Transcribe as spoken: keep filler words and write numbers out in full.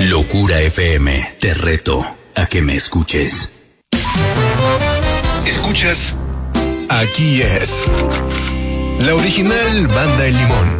Locura F M, te reto a que me escuches. Escuchas, aquí es la original Banda El Limón.